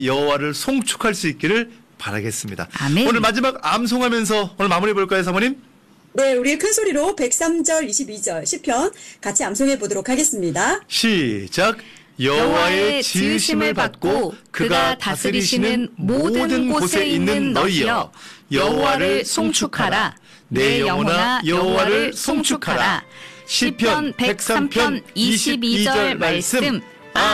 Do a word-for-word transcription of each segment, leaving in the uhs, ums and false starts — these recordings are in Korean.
여호와를 송축할 수 있기를 바라겠습니다. 아멘. 오늘 마지막 암송하면서 오늘 마무리해 볼까요, 사모님? 네, 우리 큰 소리로 백삼 절, 이십이 절 시편 같이 암송해 보도록 하겠습니다. 시작. 여호와의 지으심을 받고 그가 다스리시는 모든 곳에 있는 너희여, 여호와를 송축하라. 내 영혼아 여호와를 송축하라. 시편 백삼 편 이십이 절 말씀.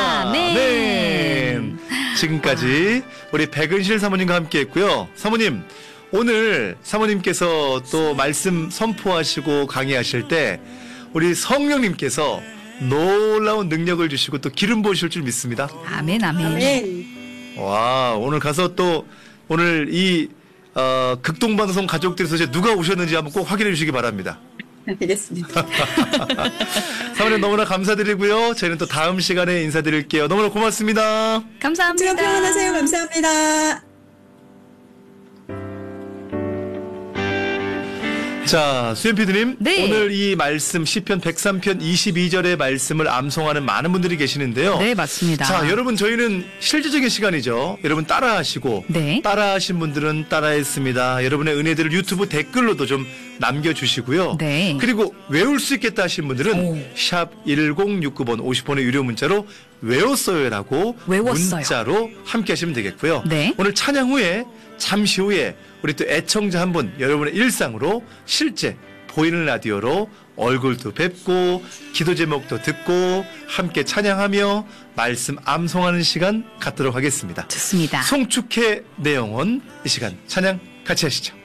아멘. 지금까지 우리 백은실 사모님과 함께 했고요. 사모님, 오늘 사모님께서 또 말씀 선포하시고 강의하실 때 우리 성령님께서 놀라운 능력을 주시고 또 기름 부으실 줄 믿습니다. 아멘, 아멘. 아멘. 와, 오늘 가서 또 오늘 이 어, 극동방송 가족들에서 이제 누가 오셨는지 한번 꼭 확인해 주시기 바랍니다. 알겠습니다. 사모님 너무나 감사드리고요. 저희는 또 다음 시간에 인사드릴게요. 너무나 고맙습니다. 감사합니다. 평안하세요. 감사합니다. 자, 수연 피디님, 네. 오늘 이 말씀 시편 백삼 편 이십이 절의 말씀을 암송하는 많은 분들이 계시는데요. 네, 맞습니다. 자, 여러분 저희는 실제적인 시간이죠. 여러분 따라하시고 네. 따라하신 분들은 따라했습니다. 여러분의 은혜들을 유튜브 댓글로도 좀 남겨주시고요. 네. 그리고 외울 수 있겠다 하신 분들은 오. 샵 일공육구 번 오십 번의 유료 문자로 외웠어요라고 외웠어요. 문자로 함께 하시면 되겠고요. 네. 오늘 찬양 후에 잠시 후에 우리 또 애청자 한 분 여러분의 일상으로 실제 보이는 라디오로 얼굴도 뵙고 기도 제목도 듣고 함께 찬양하며 말씀 암송하는 시간 갖도록 하겠습니다. 좋습니다. 송축해 내 영혼, 이 시간 찬양 같이 하시죠.